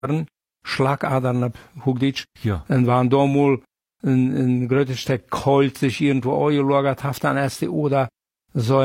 Schlagadern auf Hochdeutsch. Ja. Und waren da mal ein größtes Stück Kohl sich irgendwo eingelagert hat, dann erst die Oder so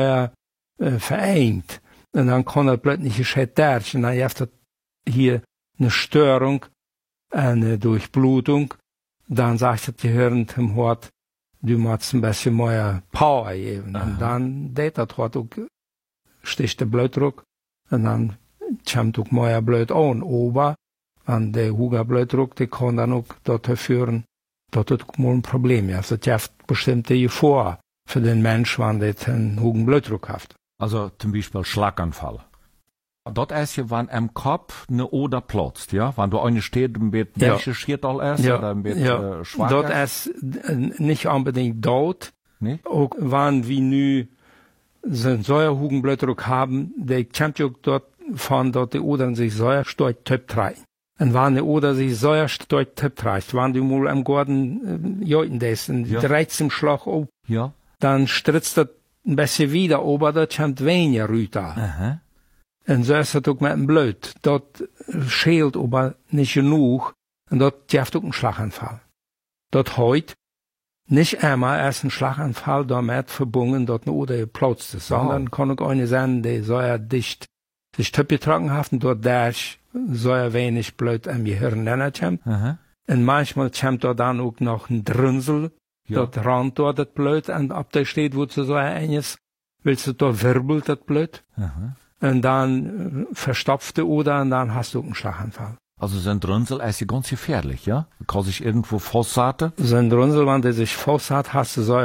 verengt. Und dann kann das plötzlich geschehen und dann hat das hier eine Störung, eine Durchblutung. Dann sagt das Gehirn zum Hort, du musst ein bisschen mehr Power geben. Aha. Und dann das Hort auch sticht der Blutdruck. Und dann kommt auch mehr Blut an, ober. Und der hohe Blutdruck, der kann dann auch dazu führen, dass das mal ein Problem ist. Also, das hat bestimmte Gefahr für den Mensch, wenn der einen hohen Blutdruck hat. Also zum Beispiel Schlaganfall. Dat is je wann am Kopf eine Oder platzt, ja? Wenn du eine steht, dann wird Ja. schiert all erst, Ja, oder wird ja. schwach. Dat is nicht unbedingt dort. Nee? Auch wenn wir nu so einen hohen Blutdruck haben, der kommt ja dort von, dass die Odern sich säuersteuert Töp treiben. Und wenn die Oder sich säuersteuert Töp treibt, wenn du mal am Garten joiten des, und Ja. dreht zum Schlag auf, Ja. dann stritzt das ein bisschen wieder, aber das kommt weniger Rüter. Aha. Und so ist das auch mit dem Blut. Das schält aber nicht genug. Und das gibt auch einen Schlaganfall. Das heute nicht einmal erst ein Schlaganfall damit verbunden, dass eine Oder geplatzt ist, sondern kann auch eine sein, die so dicht sich Töpfe getragen hat und dort so wenig Blut am Gehirn kommt. Aha. Und manchmal kommt da dann auch noch ein Drünsel, Ja. dort rannt dort das Blut, und ab der steht, wo zu so eines, willst du da wirbelt das Blut. Aha. Und dann verstopfte Oder und dann hast du einen Schlaganfall. Also so ein Drünsel ist ja ganz gefährlich, ja? Kann sich irgendwo festsaten? So ein Drünsel, wenn der sich voll hat, hast du so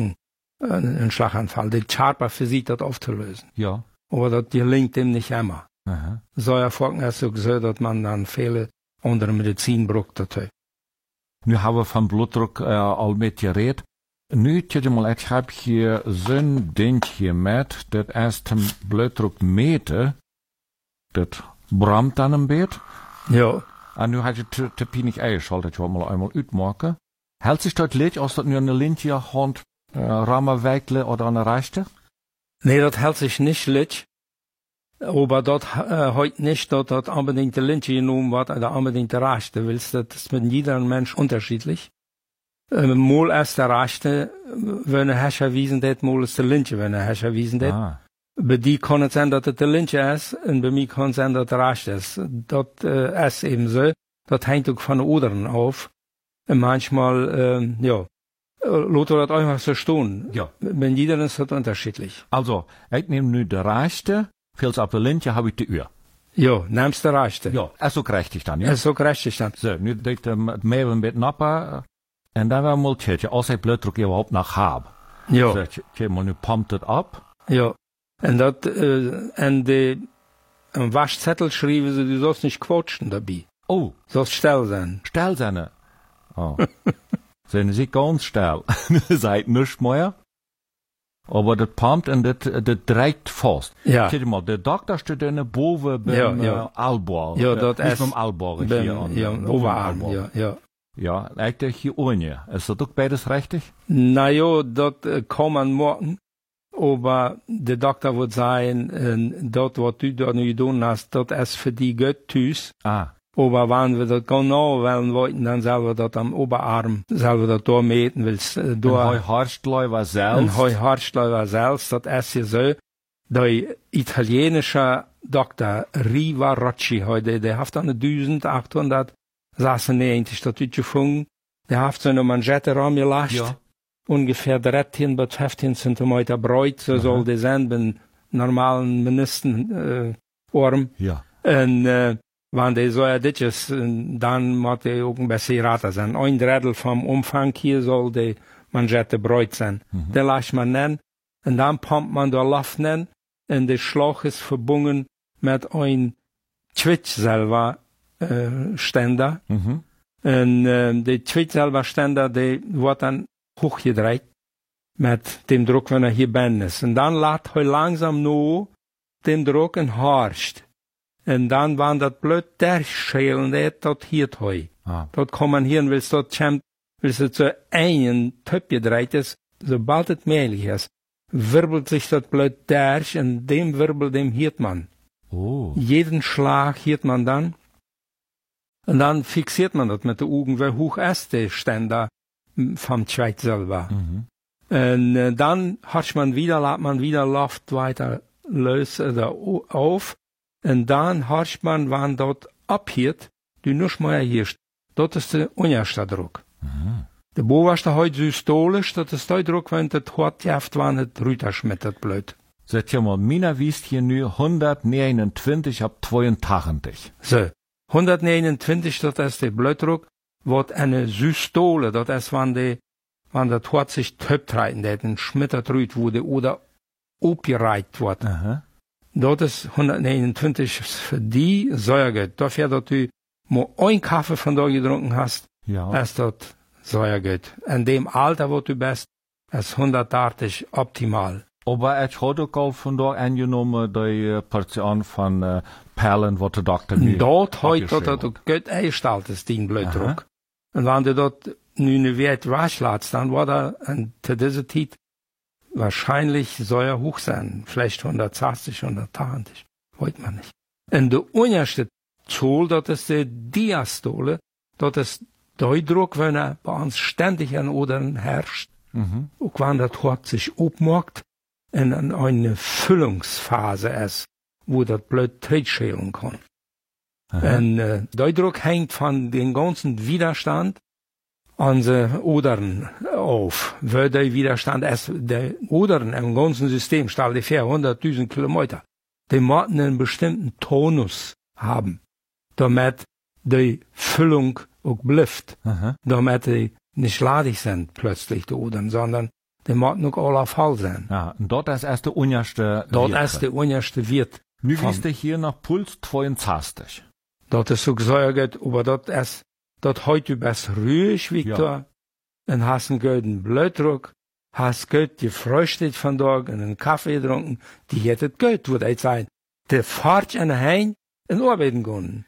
einen Schlaganfall. Die Charper versucht das aufzulösen. Ja. Aber das gelingt ihm nicht immer. Aha. So ist so gesagt, dass man dann viele andere Medizin braucht dazu. Nu haben wir von Blutdruck al met geredet. Nu, ich habe hier so ein Ding hier mit, das erst den Blutdruck meten, das brammt dann ein bisschen. Ja. Und nu hat je te pienig eingeschaltet, ich mal einmal uitmaken. Hält sich dort Licht, als das nur eine Lintje Hand, Rammerweikle oder eine Rechte? Nee, das hält sich nicht lit. Aber das heute nicht, dass das unbedingt die Lintje genommen wird oder unbedingt der Rechte. Das ist mit jedem Mensch unterschiedlich. Mal ist der Rechte, wenn er Hescher wiesen det, mal ist der Lintje, wenn er Hescher wiesen det. Ah. Bei die kann es sein, dass es der Lintje ist, und bei mir kann es sein, dass der Rechte ist. Das ist eben so. Das hängt auch von den Odern auf. Und manchmal, Lothar hat einfach so stehen. Ja. Bei jedem ist das unterschiedlich. Also, ich nehme nu de Rechte, viel's auf der Lintje habe ich die Uhr. Ja, nimmst der Rechte. Ja, so krijg ich dann, ja? So kriegst du dann. So, nu deed het meeuwen met nappa, en dan wel mal tjetje, als ik bloeddruk überhaupt nog heb. Ja. So, tje, maar nu pumpt het op. Ja. Und dat, en de, een Waschzettel schrieben sie, du sollst nicht quatschen dabei. Oh, Sollst still sein. stel zijn. Oh. Zijn ze ganz stel. Seid nichts mehr. Aber das pumpt und das dreigt fast. Ja. Kijk mal, de dokter steht in boven beim Ja. Aalborg. Ja, dat Niet is- beim Aalborg hier. Beim, ja, Oberarm, ja, ja. Ja, ik denk hier ohne. Ist das ook beides richtig? Na ja, dat kann man machen. Aber der Doktor wird sagen, dort, was du da nu getan hast, das ist für die Göttus. Ah, Aber wenn wir das genau wollen wollten, dann sollen wir das am Oberarm, sollen wir das da meten, willst een da hoi harstlui was ein selbst. hoi Hartschleifer selbst, das ist ja so, der italienische Doktor Riva Rocci heute, der hat an 1896 das gefunden, der hat so eine Manschette rangelegt, Ja. ungefähr 13 bis 15 Zentimeter breit, so soll der sein, beim normalen Arm. Ja. Und wenn der so dit ist, dann muss der auch ein bisschen rater sein. Ein Drittel vom Umfang hier soll die Manschette breit sein. Der lässt man nennen, und dann pumpt man da Luft nennen, und der Schlauch ist verbunden mit ein Quecksilber Ständer. Mhm. Und der Quecksilber Ständer, der wird dann hochgedreht mit dem Druck, wenn er hier bend ist. Und dann lässt er langsam nur den Druck und harscht. Und dann, wenn das Blut durchschälen, das hier heu. Ah. Dort kann man hier, willst du zu einen Töpf gedreht ist, sobald es möglich ist, wirbelt sich das Blut durch, und dem Wirbel, dem hiert man. Oh. Jeden Schlag hiert man dann, Und dann fixiert man das mit den Augen, wie hoch ist der Ständer vom Schweiz selber. Und dann lässt man wieder Luft weiter lösen oder auf. Und dann hört man, wann dort abhiert, die nicht mehr hirst. Das ist der unterste Druck. Der bovenste heute systolisch, das ist der Druck, wenn das hart jaft, wann es runterschmettert blöd. Sag ja mal, mina wiest hier nu 129 ab 82. So. 129, das ist der Blutdruck, wird eine Systole, das ist, wenn das Hort sich töptreiten, der den schmittert rüht wurde oder aufgereiht wird. Das ist 129 für die Säuergut. Dafür, dass du nur ein Kaffee von da getrunken hast, ist das Säuergut. In dem Alter, wo du bist, ist 180 optimal. Aber ich hatte auch al vandaag aangenommen die Portion von Perlen, wat de dokter nu dort heute dat ook gut eingestellt ist, den Blutdruck. Und wenn du dort nu Wert rauslässt, dann war da zu dieser Zeit wahrscheinlich Säuer hoch sein. Vielleicht 180, 180. Heute man nicht. Und der unterste Zoll, das ist die Diastole, das ist der Druck, wenn er bei uns ständig an Odern herrscht. Und wenn das Hort sich aufmacht, in eine Füllungsphase ist, wo das Blut trittschälen kann. Und der Druck hängt von dem ganzen Widerstand an den Odern auf. Weil der Widerstand ist, der Odern im ganzen System, stell dir vor, 100.000 Kilometer, die müssen einen bestimmten Tonus haben, damit die Füllung auch bleibt, damit die nicht ladig sind plötzlich, die Odern, sondern die müssen auch alle voll sein. Ja, und dort ist erst der unterste Wirt. Dort ist der unterste Wirt. Nu wiest du hier noch Puls 62. Dat is ook Säuergut, aber dat heute best ruhig, Victor. Und hast einen guten Blutdruck, hast gut gefrühstückt von Tag und einen Kaffee getrunken, die hättet gut, würde ich sagen. Der fahrt an Heim in arbeiten gehen.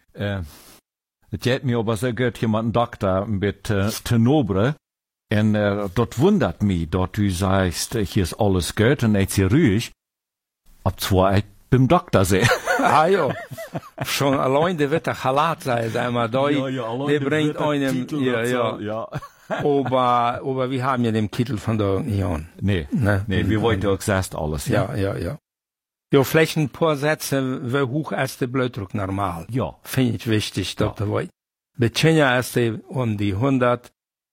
Es geht mir aber so gut, jemand Doktor mit Tenobre. Und dort wundert mich, dass du sagst, hier ist alles gut und jetzt hier ruhig. Ab zwar ich beim Doktor sehe. Ja. Schon allein der wird der Chalat sein, sag mal, der bringt einem, ja. Aber wir haben ja den Kittel von der Union. Nee, wir wollten auch selbst alles, ja. Ja, vielleicht ein paar Sätze, wie hoch ist der Blutdruck normal? Ja. Finde ich wichtig, Dr. Voigt. Bei China ist der um die 100,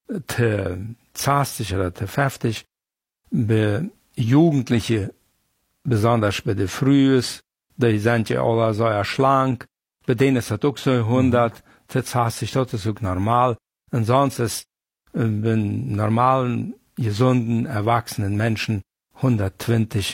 20 oder 50, bei Jugendliche, besonders bei den Frühes, die sind ja alle so schlank, bei denen ist das auch so 100, 20, das ist auch normal. Und sonst ist bei normalen, gesunden, erwachsenen Menschen 120,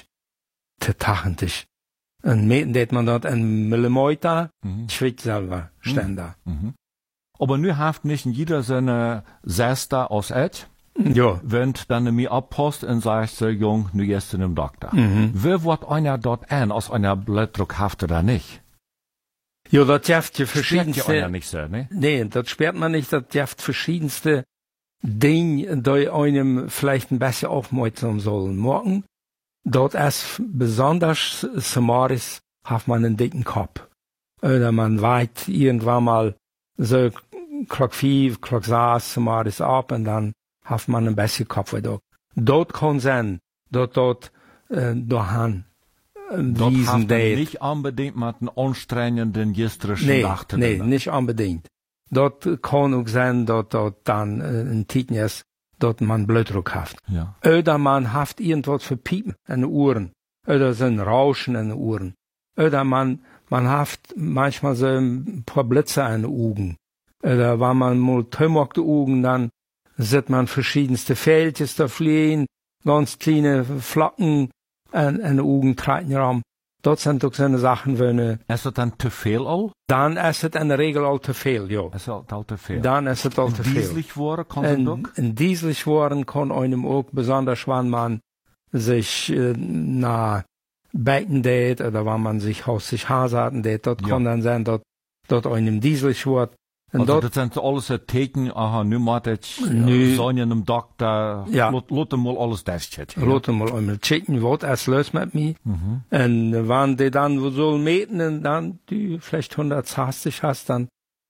80. Und meten man dort ein Millimeter, schwitzt selber, Ständer. Aber nu haft nicht jeder seine Sester aus Ed. Ja. Wenn dann mir abpost und sagt, Jung, nu gehst du zum Doktor. Wie wird einer dort an, aus einer Blutdruck haft oder nicht? Ja, das jaft ja verschiedenste. Sperrt ja nicht so, ne? Nee, das sperrt man nicht, das jaft verschiedenste Dinge, die einem vielleicht ein bisschen aufmerksam sollen morgen. Dort ist besonders Samaris, hat man einen dicken Kopf. Oder man weit irgendwann mal so Klock 5, Klock 6, Samaris ab und dann hat man ein bisschen Kopf. Dort kann sein, dort dahan wiesen dort nicht unbedingt mit einem anstrengenden gestrischen Nacht. Nee, nicht unbedingt. Dort kann auch sein, dort dann ein Titnies, dort man Blutdruck hat. Ja. Oder man hat irgendwas für Piepen in den Ohren. Oder so ein Rauschen in den Ohren. Oder man hat manchmal so ein paar Blitze in den Augen. Oder wenn man mal tömert die Augen, dann sieht man verschiedenste Fältchen da fliehen, ganz kleine Flocken in den Augen treten rum. Dort sind doch so eine Sachen, wenn ist das dann zu viel all? Dann ist es in der Regel all zu viel, ja. Ist es all zu viel? Dann ist es all zu viel. Dieselig worden kann es doch? Dieselig worden kann einem auch, besonders wenn man sich nach Becken dät, oder wenn man sich aus sich Haarsaten dät, dort kann dann sein, dort einem dieselig wird. Und also das sind so alles Teken, nu moet ik zo'n einem Doktor, laat mal alles das checken. Laat mal einmal checken, was ist los mit mir. Und wenn die dann so meten, und dann du vielleicht 180 hast, dann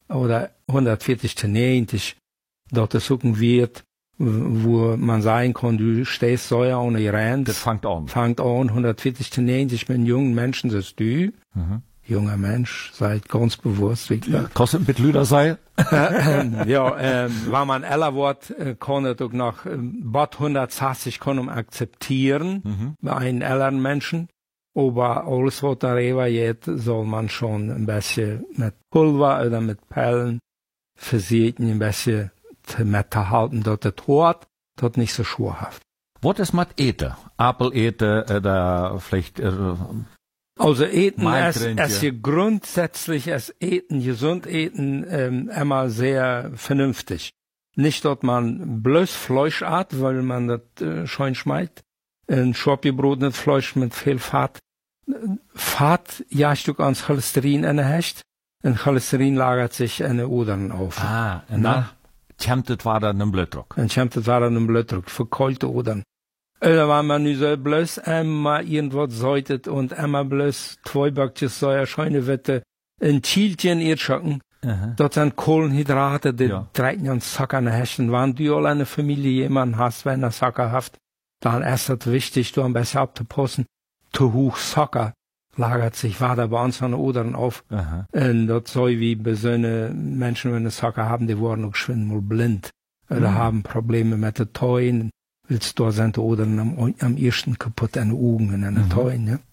oder 140 zu 90, dort es suchen wird, wo man sagen kann, du stehst so ja ohne Grenze. Das fängt an. 140 zu 90 mit jungen Menschen, das ist du. Junger Mensch, seid ganz bewusst, wie gesagt. Kostet ein bisschen Lüder sei. Ja, wenn man älter wird, kann es auch noch, bad 180 kann man akzeptieren, bei einem älteren Menschen. Aber alles, was darüber geht, soll man schon ein bisschen mit Pulver oder mit Pellen versiegen, ein bisschen mit halten, dass das Hort, das nicht so schwerhaft. Was ist mit Eten? Apfel eten, oder vielleicht, Also eten, Mahltrinken. es hier grundsätzlich, es eten, gesund eten, immer sehr vernünftig. Nicht, dass man bloß Fleisch hat, weil man das schön schmeißt. Ein schwabbgebrotenes Fleisch mit viel Fett. Fett jagt auch ans Cholesterin in der Hecht. Und Cholesterin lagert sich in den Odern auf. und dann kommt es weiter in den Blutdruck. Dann kommt es weiter in den Blutdruck, verkeulte Odern. Oder wenn man nu so bloß einmal irgendwas säutet und einmal bloß 2 Backjes Säuer, scheine Wette, ein Chielchen erschocken, dort sind Kohlenhydrate, die treiben uns Zucker in der Hechten. Wenn du all eine Familie jemanden hast, wenn er Zucker haft, dann ist es wichtig, du am besten abzupassen, zu hoch Zucker lagert sich weiter bei uns an den Odern auf. Und das soll wie bei so Menschen, wenn sie Zucker haben, die werden auch geschwind mal blind. Oder haben Probleme mit den Teuen. Willst du sind die Odern am ersten kaputt an den Augen und an den Teuen, ja.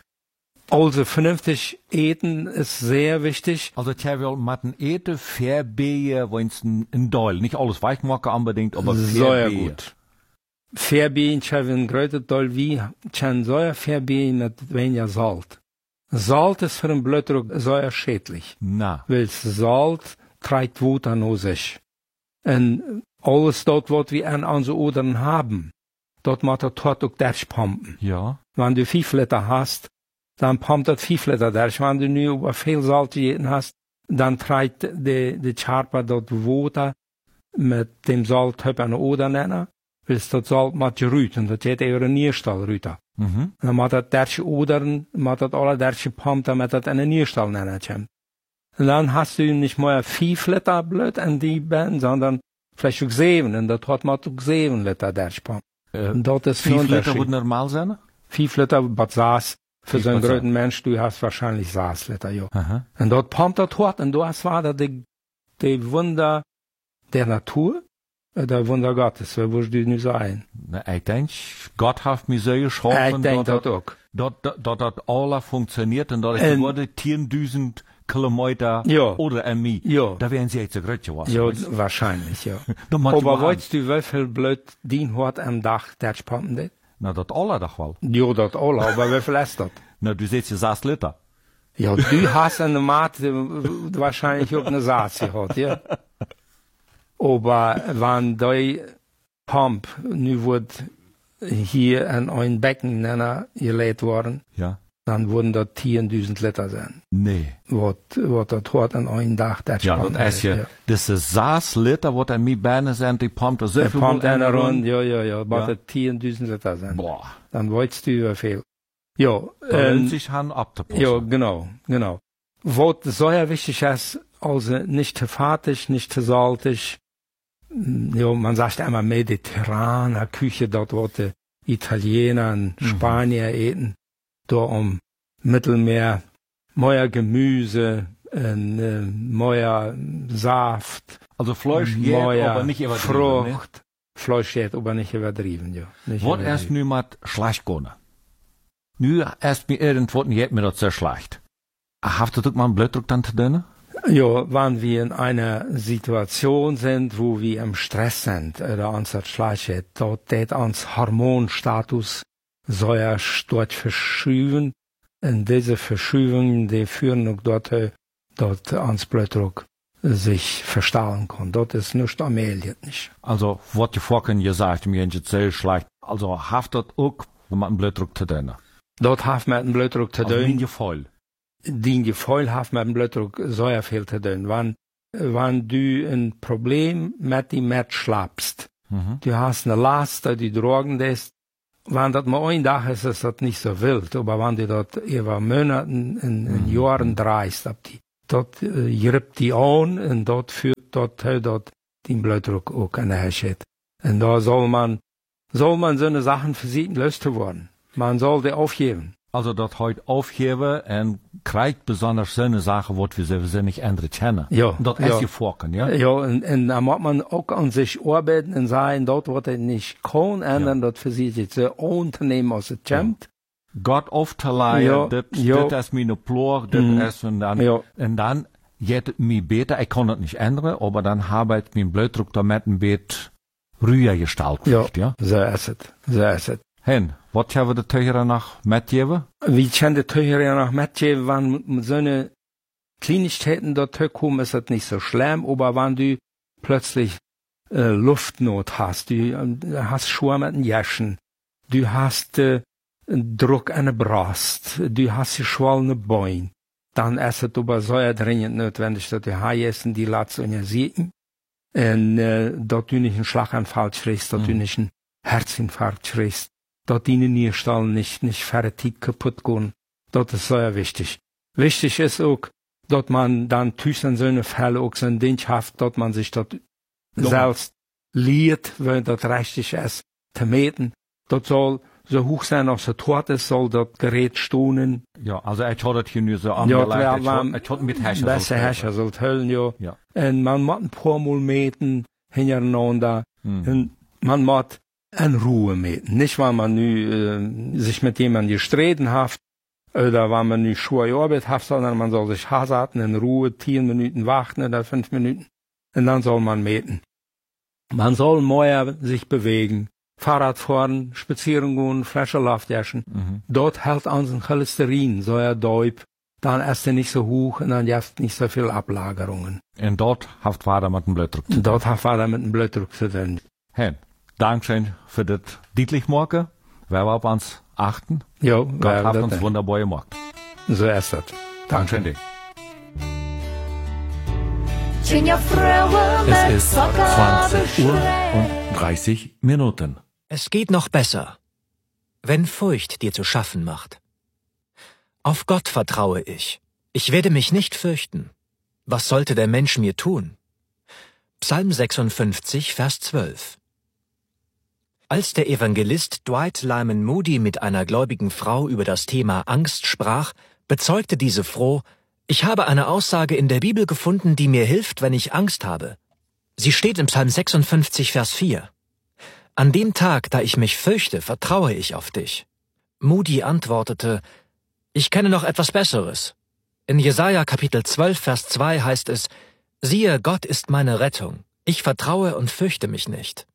Also vernünftig eten ist sehr wichtig. Also ich will mit dem Eten Fairbehe, wenn es ein Deul, nicht alles weichmachen unbedingt, aber Sehr Fairbehe. gut. Fairbehe, ich habe ein größer Teil wie, ich habe sehr Fairbehe mit weniger Salz. Salz ist für den Blutdruck sehr schädlich. Na. Weil Salz trägt Wut an sich. Und alles dort, was wir an unseren Odern haben, dort muss das Tod auch durchpumpen. Ja. Wenn du 5 Liter hast, dann pumpt das 5 Liter durch. Wenn du nur über viel Salz gegessen hast, dann trägt die Charpa dort Wut mit dem Salz an den Odern nennen, weil das Salz muss gerüten, das geht eher ein Nierstall rüten. Dann muss das durch Odern, muss das alle durchpumpt, damit das in den Nierstall nennen kommt. Und dann hast du nicht mehr 5 Liter Blut in die Band, sondern vielleicht auch 7, und das hat man auch 7 Liter durchpumpt. Und das ist 5 Liter würde normal sein? 5 Liter, was saß, für so einen was großen Mensch, du hast wahrscheinlich 6 Liter, ja. Und dort pumpt das hart, und du hast weiter die Wunder der Natur, der Wunder Gottes, wie würdest du nicht sagen? Na, ich denke, Gott hat mich so geschaffen, Ich denke das auch. dass alles funktioniert und dass es wurde 10.000 Kilometer oder mehr. Ja. Da wären sie jetzt so groß geworden. Ja, wahrscheinlich, ja. Aber weißt du, wie viel Blut dien hat am Tag durchpumpen das? Na, das alle doch wel. Ja, das alle, aber wie viel ist das? Na, du siehst ja 6 Liter. Ja, du hast eine Mat wahrscheinlich auch eine Saß gehabt, ja. Aber wenn die Pump nu wird hier in ein Becken gelegt worden, Ja. dann würden das 10.000 Liter sein. Nee. Was das hat an einem Tag Ja, das ist ja, das ist 6 Liter, was an mir Beine sind, die pumpt so der viel pumpt einer rum. rund, ja, was das 10.000 Liter sein. Boah. Dann weißt du wie viel. Ja, Da lohnt sich han abzupassen. ja, genau. Was sehr wichtig ist, also nicht zu fettig, nicht zu salzig. Ja, man sagt immer mediterrane Küche, dort wo die Italiener und Spanier eten. Da um Mittelmeer, mehr Gemüse, mehr Saft, Also Fleisch geht, aber nicht übertrieben. Frucht. Fleisch geht, aber nicht übertrieben, ja. Nicht Was erst nu mit schlecht gehen? Nu erst mir irgendwo geht mir das sehr schlecht. Habt ihr doch mal einen Blutdruck dann zu tun? Ja, wenn wir in einer Situation sind, wo wir im Stress sind, oder uns das schlecht geht, dort geht uns Hormonstatus sehr stark verschieben. Und diese Verschiebungen, die führen auch dort ans Blutdruck sich verstellen kann. Dort ist nicht allmählich nicht. Also, was ihr vorhin gesagt, mir ist sehr schlecht. Also, habt das auch mit einem Blutdruck zu tun? Dort hat man einen Blutdruck zu Also, tun. in Gefühl. Die Gefühl hat mit dem Blutdruck sehr viel zu tun. Wenn du ein Problem mit dem Match schlappst, du hast eine Last, die drogen lässt, wenn das mal ein Tag ist, ist das nicht so wild. Aber wenn du das über Monaten, in Jahren dreist, dat gript die aan en dat führt dat den Blutdruck auch an der Herrschaft. Und da soll man so eine Sachen versiegen löst worden. Man soll die aufgeben. Also dat heute aufgeben en krijgt besonders so eine Sache, wat wir sowieso nicht andere kennen. Ja. Dat ist gevorken, ja? Ja, und da muss man auch an sich arbeiten und sagen, dort wird er nicht kann ändern, dat versiegt jetzt so Unternehmen aus der Champ. Gott aufzuleihen, dat is mijn ploeg, dat is en dan jet het mij beter. Ik kon het niet ändern, aber dann habe ich mijn Blutdruck damit ein bisschen ruhiger gestaltet, ja? So ist es. Hen, wat hebben we de Teurer noch mitgeben? Wie kann der Teurer noch mitgeben, wenn so eine Kleinigkeiten dort kommen, ist das nicht so schlimm, aber wenn du plötzlich Luftnot hast, du hast Schuhe mit den Jaschen, du hast Druck an der Brust, du hast geschwollene Beine, dann ist es aber sehr dringend notwendig, dass du heißen, die Latz und ihr sieten, und dass du nicht einen Schlaganfall kriegst, dass du nicht einen Herzinfarkt kriegst, dass die Nierstallen nicht fertig kaputt gehen. Das ist sehr wichtig. Wichtig ist auch, dass man dann in so eine Fälle auch so ein Ding hat, dass man sich dort selbst lehrt, wenn das richtig ist, zu meten. Das soll so hoch sein, als es tot ist, soll das Gerät stohnen. Ja, also ich hatte das hier nur so angelegt, ich hatte mit Herrscher. Besser Herrscher sollte höllen, ja. Und man muss ein paar Mal meten, hintereinander, und man muss in Ruhe meten. Nicht, weil man nu sich mit jemandem gestritten hat, oder weil man nu schwere Arbeit hat, sondern man soll sich hasaten, in Ruhe 10 Minuten warten oder 5 Minuten, und dann soll man meten. Man soll mehr sich bewegen, Fahrrad fahren, spazieren gehen, Flasche Luft jaschen. Dort hält unseren Cholesterin, so Deub, dann ist er nicht so hoch und dann hast nicht so viel Ablagerungen. Und dort haft Vater mit dem Blutdruck zu tun. Dort haft Vater mit dem Blutdruck zu tun. Hen, Dankeschön für das Dietlichmorgen. Wer war auf uns achten? Ja, Gott hat uns wunderbar gemacht. So ist das. Dankeschön dir. Es ist 20 Uhr und 30 Minuten. Es geht noch besser, wenn Furcht dir zu schaffen macht. Auf Gott vertraue ich. Ich werde mich nicht fürchten. Was sollte der Mensch mir tun? Psalm 56, Vers 12. Als der Evangelist Dwight Lyman Moody mit einer gläubigen Frau über das Thema Angst sprach, bezeugte diese froh: Ich habe eine Aussage in der Bibel gefunden, die mir hilft, wenn ich Angst habe. Sie steht im Psalm 56, Vers 4. An dem Tag, da ich mich fürchte, vertraue ich auf dich. Moody antwortete: Ich kenne noch etwas Besseres. In Jesaja Kapitel 12, Vers 2 heißt es: Siehe, Gott ist meine Rettung. Ich vertraue und fürchte mich nicht.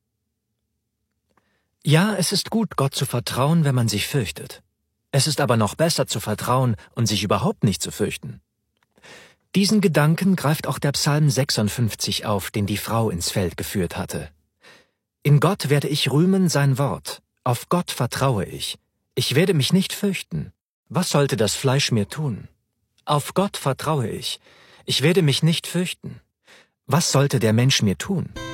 Ja, es ist gut, Gott zu vertrauen, wenn man sich fürchtet. Es ist aber noch besser zu vertrauen und sich überhaupt nicht zu fürchten. Diesen Gedanken greift auch der Psalm 56 auf, den die Frau ins Feld geführt hatte. In Gott werde ich rühmen sein Wort. Auf Gott vertraue ich. Ich werde mich nicht fürchten. Was sollte das Fleisch mir tun? Auf Gott vertraue ich. Ich werde mich nicht fürchten. Was sollte der Mensch mir tun?